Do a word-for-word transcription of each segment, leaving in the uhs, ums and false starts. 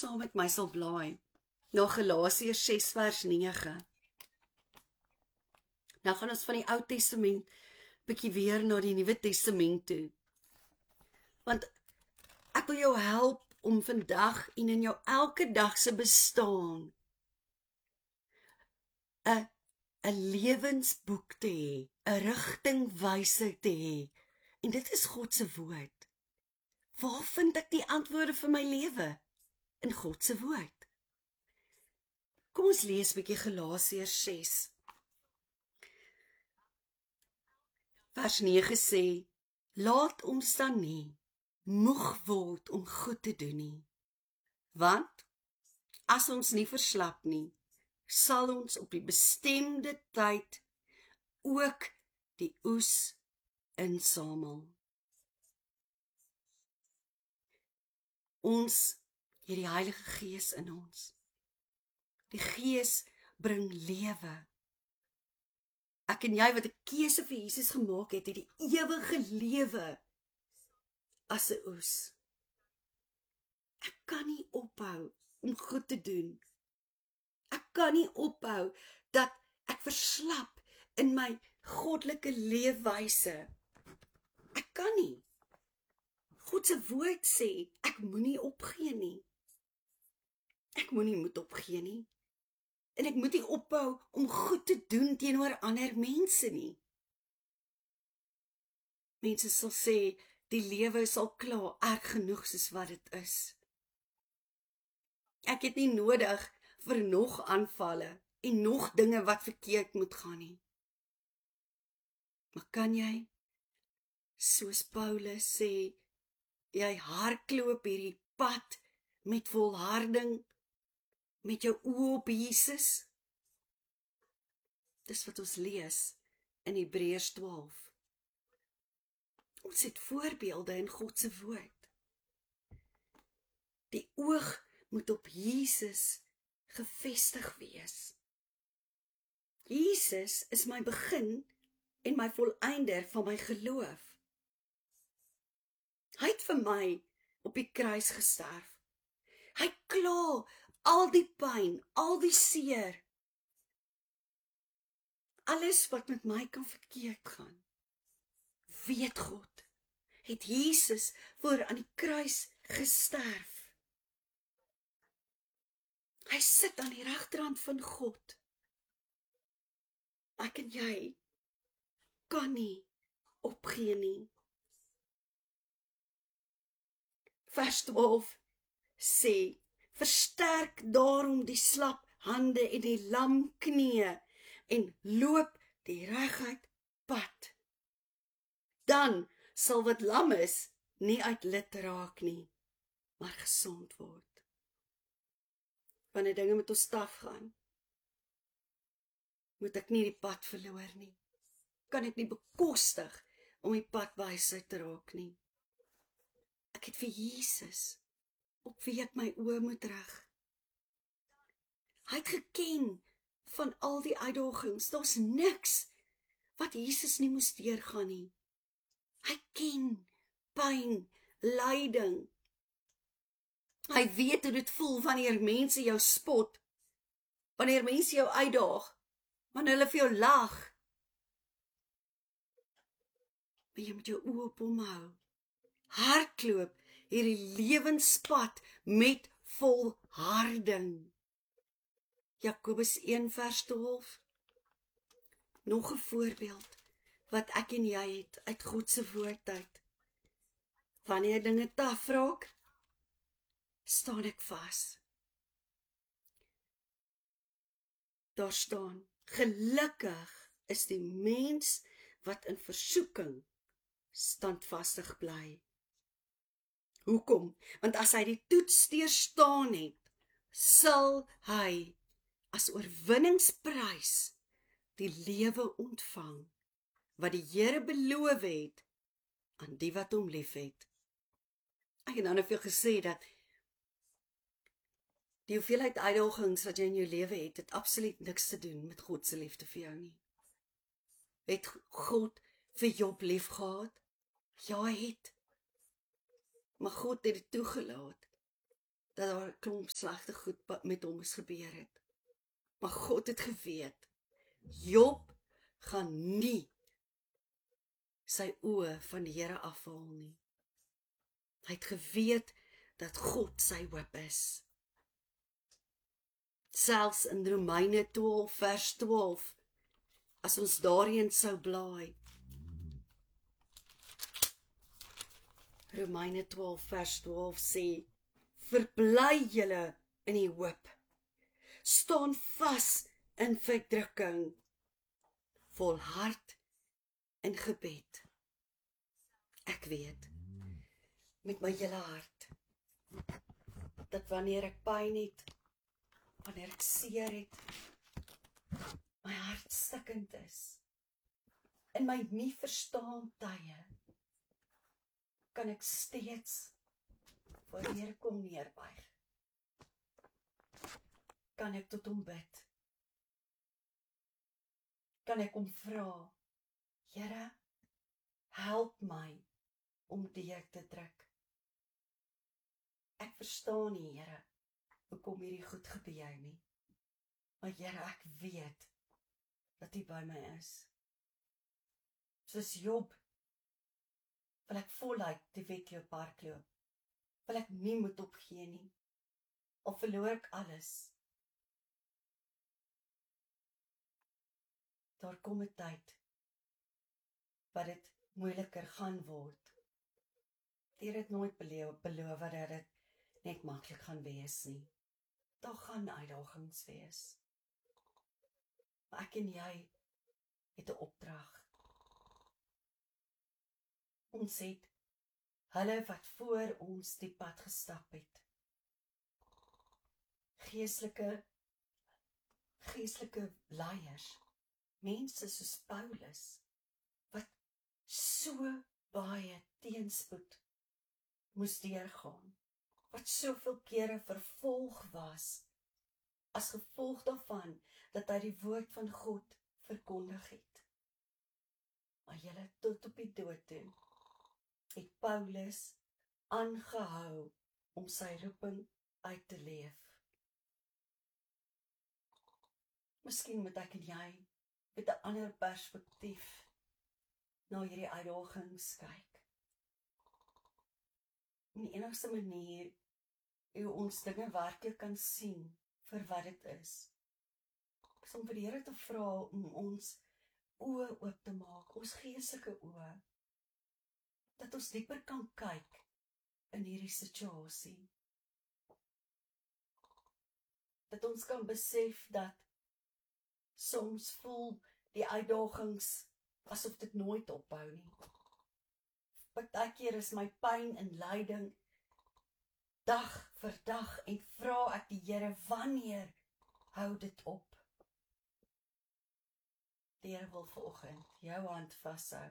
saam met my sal blaai na Galasiërs ses vers nege. Nou gaan ons van die Ou Testament bietjie weer na die Nuwe Testament toe. Want ek wil jou help om vandag en in jou elke dag se bestaan 'n 'n lewensboek te hê, 'n rigtingwyser te hê. En dit is God se woord. Waar vind ek die antwoorde vir my lewe? In God se woord. Kom ons lees bietjie Galasiërs ses. Vers nege sê, laat ons dan nie moeg word om goed te doen nie. Want as ons nie verslap nie, sal ons op die bestemde tyd ook die oes insamel. Ons het die Heilige Gees in ons. Die Gees bring lewe. Ek en jy wat 'n keuse vir Jesus gemaak het, het die ewige lewe as 'n oes. Ek kan nie ophou om goed te doen. Ek kan nie ophou dat ek verslap in my goddelike leefwyse. Ek kan nie. God se woord sê, ek moenie opgee nie. Ek moenie moet opgee nie. En ek moet nie ophou om goed te doen teenoor ander mense nie. Mense sal sê, die lewe is al klaar erg genoeg soos wat dit is. Ek het nie nodig vir nog aanvalle en nog dinge wat verkeerd moet gaan nie. Maar kan jy, soos Paulus sê, jy hardloop hierdie pad met volharding, met jou oë op Jesus? Dis wat ons lees in Hebreërs twaalf. Ons het voorbeelde in God se woord. Die oog moet op Jesus gefestig wees. Jesus is my begin en my volëinder van my geloof. Hy het vir my op die kruis gesterf. Hy kla al die pyn, al die seer. Alles wat met my kan verkeerd gaan. Weet God, het Jesus voor aan die kruis gesterf. Hy sit aan die regterhand van God. Ek en jy kan nie opgee nie. Vers twaalf sê, versterk daarom die slap hande en die lam knieë en loop die reguit pad. Dan sal wat lam is nie uit lid raak nie, maar gesond word. Wanneer dinge met ons staf gaan, moet ek nie die pad verloor nie. Kan ek nie bekostig om die pad wysheid te raak nie. Ek het vir Jesus op wie ek my oë moet rig. Hy het geken van al die uitdagings. Daar's niks wat Jesus nie moes deurgaan nie. Hy ken pyn, lyding. Hy weet hoe dit voel wanneer mense jou spot, wanneer mense jou uitdaag, wanneer hulle vir jou lag. Maar jy moet jou oë op hom hou. Hardloop hierdie lewenspad met volharding. Jakobus een vers twaalf. Nog 'n voorbeeld wat ek en jy het uit God se woord uit. Wanneer dinge taaf raak, staan ek vas. Daar staan, gelukkig is die mens wat in versoeking standvastig bly. Hoekom? Want as hy die toets deurstaan het, sal hy as oorwinningsprys die lewe ontvang, wat die Here beloof het aan die wat hom liefhet. Ek het nou net vir jou gesê dat die hoeveelheid uitdagings wat jy in jou lewe het, het absoluut niks te doen met God se liefde vir jou nie. Het God vir Job lief gehad? Ja, hy het. Maar God het dit toegelaat. dat daar 'n klomp slegte goed met hom is gebeur het. Maar God het geweet, Job gaan nie sy oë van die Here afhaal nie. Hy het geweet dat God sy hoop is. Selfs in Romeine twaalf vers twaalf, as ons daarin sou blaai, Romeine twaalf vers twaalf sê, verbly julle in die hoop, staan vas in verdrukking, volhard in gebed. Ek weet, met my hele hart, dat wanneer ek pyn het, wanneer ek seer het, my hart stikkend is, in my nie verstaan tye, kan ek steeds voor die Here kom neerbuig. Kan ek tot hom bid. Kan ek hom vra, Here, help my om deur te druk. Ek verstaan nie, Here, hoekom hierdie goed gebeur nie. Maar Here, ek weet dat U by my is. Soos Job, wil ek voluit die wedloop hardloop. Wil ek nie moet opgee nie. Of verloor ek alles. Daar kom 'n tyd wat dit moeiliker gaan word. Die Here het nooit beloof, beloof dat dit net maklik gaan wees nie. Daar gaan uitdagings wees. Maar ek en jy het 'n opdrag. Ons het hulle wat voor ons die pad gestap het. Geestelike, geestelike leiers, mense soos Paulus, wat so baie teenspoed moes deurgaan, wat soveel kere vervolg was, as gevolg daarvan, dat hy die woord van God verkondig het. Maar julle tot op die dood toe, het Paulus aangehou om sy roeping uit te leef. Miskien moet ek en jy met 'n ander perspektief na hierdie uitdagings kyk. En die enigste manier hoe ons dinge werklik kan sien vir wat dit is, is om vir die Here te vra om ons oë oop te maak, ons geestelike oë, dat ons dieper kan kyk in hierdie situasie. Dat ons kan besef dat soms voel die uitdagings asof dit nooit ophou nie. Partykeer is my pyn en lyding dag vir dag en vra ek die Here, wanneer hou dit op? Die Here wil vanoggend jou hand vashou.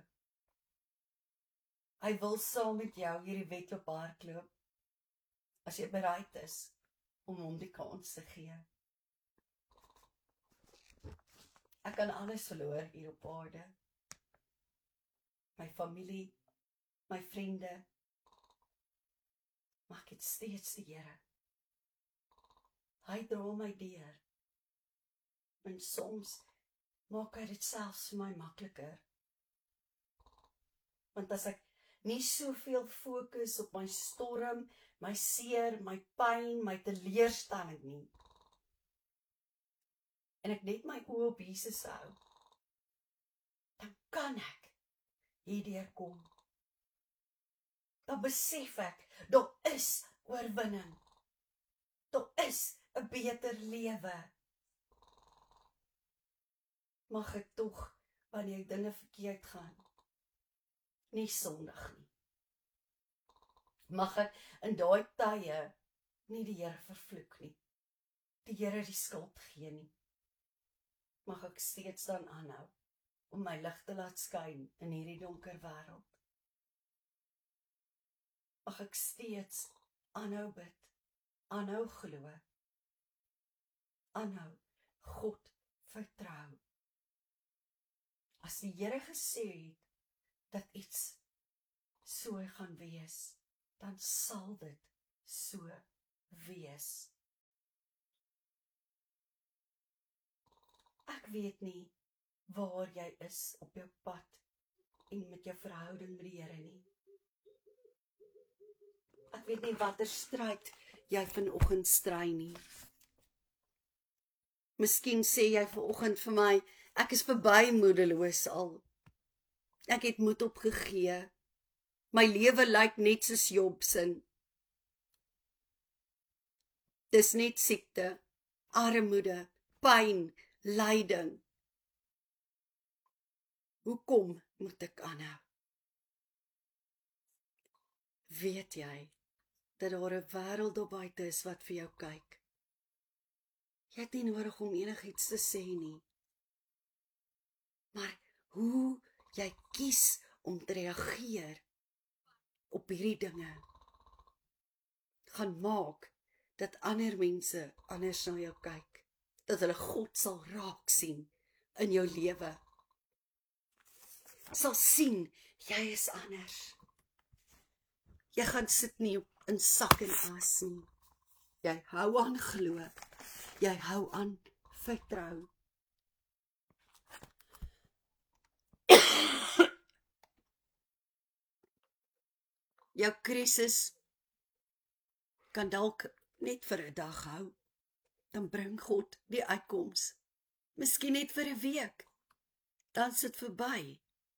Hy wil saam met jou hierdie wedloop hardloop, as jy bereid is om hom die kans te gee. Ek kan alles verloor hier op aarde. My familie, my vriende, maar ek het steeds die Here. Hy dra my deur. En soms maak hy dit selfs vir my makliker. Want as ek nie soveel fokus op my storm, my seer, my pyn, my teleurstelling nie, en ek net my oë op Jesus hou, dan kan ek hierdeur kom. Dan besef ek, daar is oorwinning. Daar is 'n beter lewe. Mag ek tog, wanneer dinge verkeerd gaan, nie sondig nie. Mag ek in daai tye nie die Here vervloek nie. Die Here die skuld gee nie. Mag ek steeds dan aanhou om my lig te laat skyn in hierdie donker wêreld. Mag ek steeds aanhou bid, aanhou glo, aanhou God vertrou. As die Here gesê het dat iets so gaan wees, dan sal dit so wees. Ek weet nie waar jy is op jou pad en met jou verhouding met die Here nie. Ek weet nie watter stryd jy vanoggend stry nie. Miskien sê jy vanoggend vir my, ek is verby moedeloos al. Ek het moed opgegee. My lewe lyk net soos Job se. Dis net siekte, armoede, pyn, lyding. Hoekom moet ek aanhou? Weet jy dat daar 'n wêreld daar buite is wat vir jou kyk? Jy het nie nodig om enigiets te sê nie. Maar hoe jy kies om te reageer op hierdie dinge gaan maak dat ander mense anders na jou kyk, dat hulle God sal raak sien in jou lewe, sal sien jy is anders. Jy gaan sit nie in sak en as nie. Jy hou aan glo, jy hou aan vertrou. Jou krisis kan dalk net vir 'n dag hou, dan bring God die uitkoms. Miskien net vir 'n week, dan sit verby.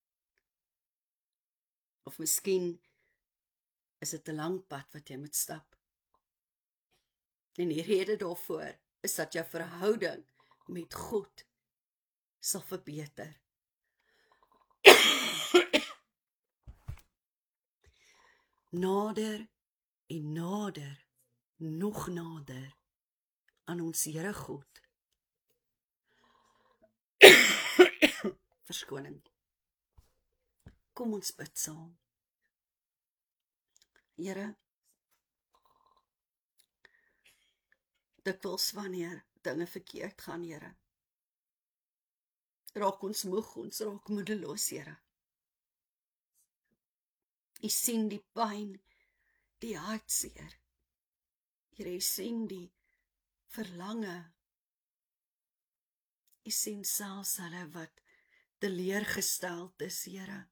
Of miskien is dit 'n lang pad wat jy moet stap. En die rede daarvoor is dat jou verhouding met God sal verbeter. Nader en nader, nog nader aan ons Here God. Verskoning. Kom ons bid saam. Here, dikwels wanneer dinge verkeerd gaan, Here, raak ons moeg, ons raak moedeloos, Here. U sien die pyn, die hartseer. Here, u sien die verlange. U sien selfs hulle wat teleurgesteld is, Here.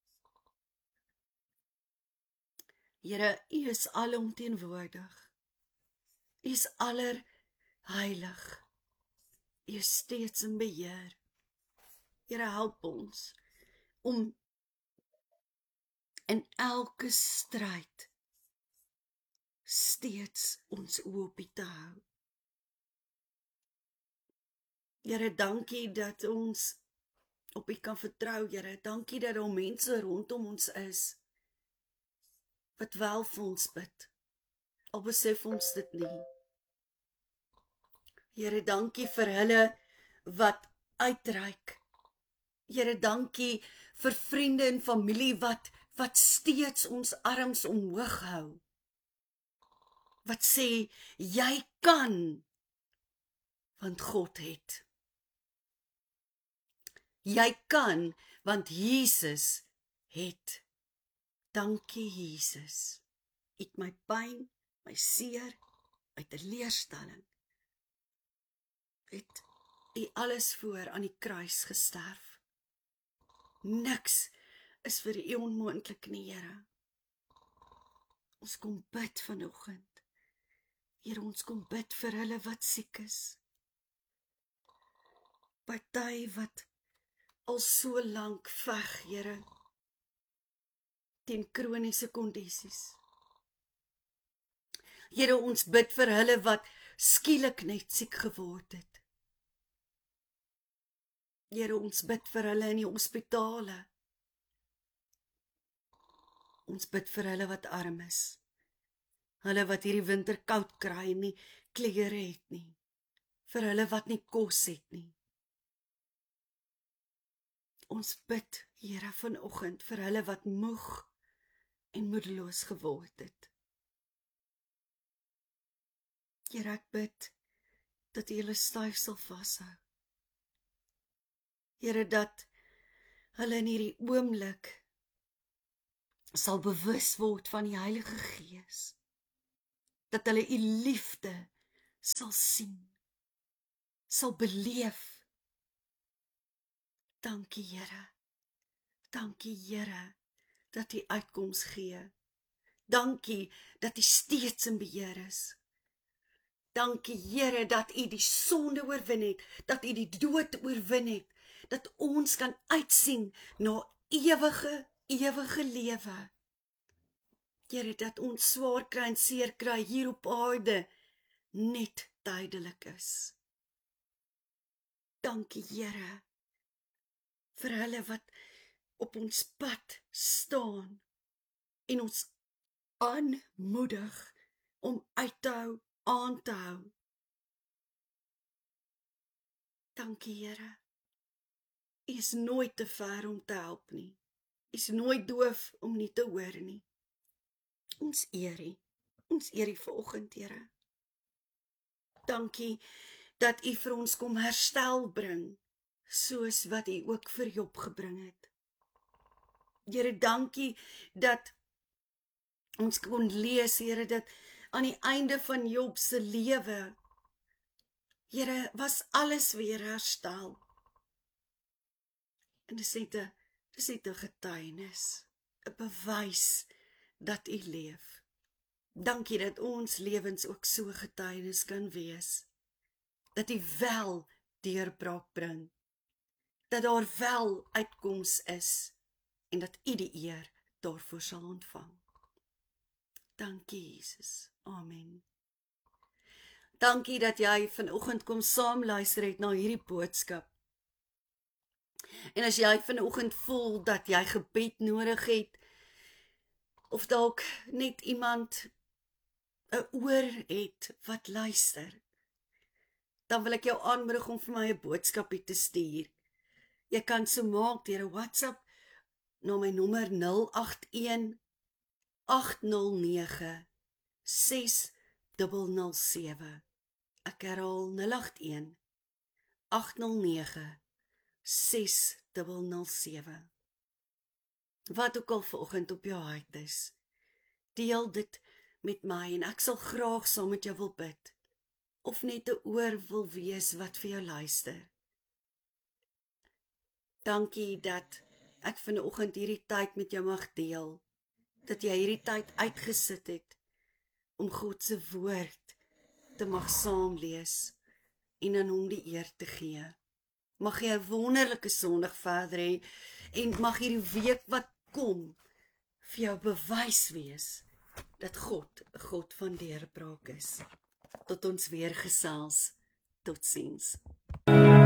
Here, u is alomteenwoordig. U is allerheilig. U is steeds in beheer. Here, help ons om in elke stryd steeds ons oë op U te hou. Here, dankie dat ons op U kan vertrou, Here. Dankie dat daar mense rondom ons is wat wel vir ons bid, al besef ons dit nie. Here, dankie vir hulle wat uitreik. Here, dankie vir vriende en familie wat, wat steeds ons arms omhoog hou. Wat sê, jy kan, want God het. Jy kan, want Jesus het. Dankie, Jesus. U het my pyn, my seer, my teleurstelling, het U alles voor aan die kruis gesterf. Niks is vir U onmoontlik nie, Here. Ons kom bid vanoggend. Here, ons kom bid vir hulle wat siek is. Party wat al so lank veg, Here, teen kroniese kondisies. Here, ons bid vir hulle wat skielik net siek geword het. Here, ons bid vir hulle in die hospitale. Ons bid vir hulle wat arm is. Hulle wat hierdie winter koud kry en nie klere het nie. Vir hulle wat nie kos het nie. Ons bid, Here, vanoggend vir hulle wat moeg en moedeloos geword het. Here, ek bid dat U hulle styf sal vashou. Here, dat hulle in hierdie oomblik sal bewus word van die Heilige Gees. dat hulle u liefde sal sien, sal beleef. Dankie Here, dankie Here, dat u uitkoms gee. Dankie dat u steeds in beheer is. Dankie Here dat u die sonde oorwin het, dat u die dood oorwin het, dat ons kan uitsien na ewige, ewige lewe. Here, dat ons swaar kry en seer kry hier op aarde net tydelik is. Dankie Here vir hulle wat op ons pad staan en ons aanmoedig om uit te hou, aan te hou. Dankie Here. U is nooit te ver om te help nie. U is nooit doof om nie te hoor nie. Ons eer U. Ons eer U vanoggend, Here. Dankie dat U vir ons kom herstel bring, soos wat U ook vir Job gebring het. Here, dankie dat ons kon lees, Here, dat aan die einde van Job se lewe, Here, was alles weer herstel. En dis net 'n dis net 'n getuienis, 'n bewys dat U leef. Dankie dat ons lewens ook so getuienis kan wees. Dat U wel deurbraak bring. Dat daar wel uitkoms is en dat U die eer daarvoor sal ontvang. Dankie Jesus. Amen. Dankie dat jy vanoggend kom saam luister het na hierdie boodskap. En as jy vanoggend voel dat jy gebed nodig het, of dalk net iemand 'n oor het wat luister, dan wil ek jou aanmoedig om vir my 'n boodskapie te stuur. Jy kan so maak deur 'n WhatsApp na my nommer nul agt een agt nul nege ses nul nul sewe. Ek herhaal nul agt een agt nul nege ses nul nul sewe. Wat ook al vanoggend op jou hart is, deel dit met my en ek sal graag saam met jou wil bid, of net 'n oor wil wees wat vir jou luister. Dankie dat ek vanoggend hierdie tyd met jou mag deel, dat jy hierdie tyd uitgesit het om God se woord te mag saamlees en aan hom die eer te gee. Mag jy 'n wonderlike Sondag verder hê en mag hierdie week wat kom vir jou bewys wees dat God 'n God van deurbraak is. Tot ons weer gesels. Totsiens.